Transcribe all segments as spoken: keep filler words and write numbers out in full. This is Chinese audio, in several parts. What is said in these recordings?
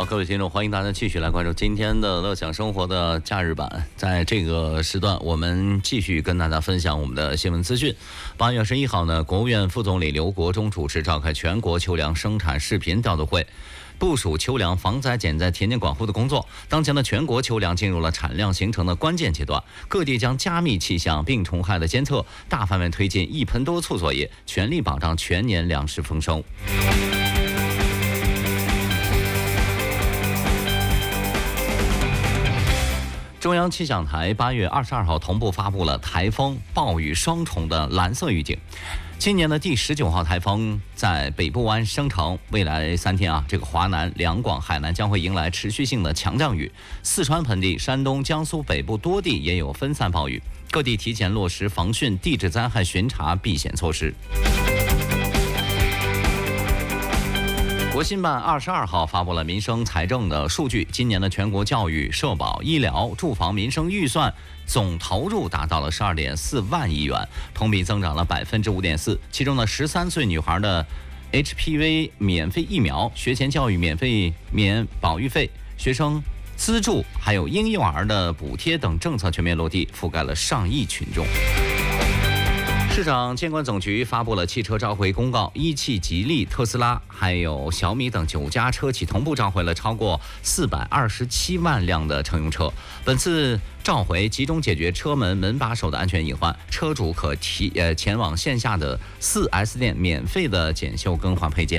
好，各位听众，欢迎大家继续来关注今天的乐享生活的假日版。在这个时段，我们继续跟大家分享我们的新闻资讯。八月十一号呢，国务院副总理刘国中主持召开全国秋粮生产视频调度会，部署秋粮防灾减灾田间管护的工作。当前的全国秋粮进入了产量形成的关键阶段，各地将加密气象、病虫害的监测，大范围推进一盆多促作业，全力保障全年粮食丰收。中央气象台八月二十二号同步发布了台风、暴雨双重的蓝色预警。今年的第十九号台风在北部湾生成，未来三天啊，这个华南、两广、海南将会迎来持续性的强降雨。四川盆地、山东、江苏北部多地也有分散暴雨，各地提前落实防汛、地质灾害巡查避险措施。国新办二十二号发布了民生财政的数据，今年的全国教育、社保、医疗、住房民生预算总投入达到了十二点四万亿元，同比增长了百分之五点四。其中呢，十三岁女孩的 H P V 免费疫苗、学前教育免费免保育费、学生资助，还有婴幼儿的补贴等政策全面落地，覆盖了上亿群众。市场监管总局发布了汽车召回公告，一汽、吉利、特斯拉还有小米等九家车企同步召回了超过四百二十七万辆的乘用车。本次召回集中解决车门门把手的安全隐患，车主可提呃前往线下的 四 S 店免费的检修更换配件。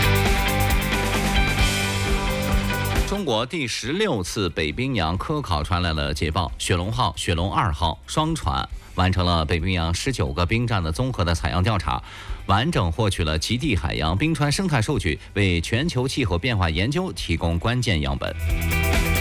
中国第十六次北冰洋科考传来了捷报，雪龙号、雪龙二号双船完成了北冰洋十九个冰站的综合的采样调查，完整获取了极地海洋冰川生态数据，为全球气候变化研究提供关键样本。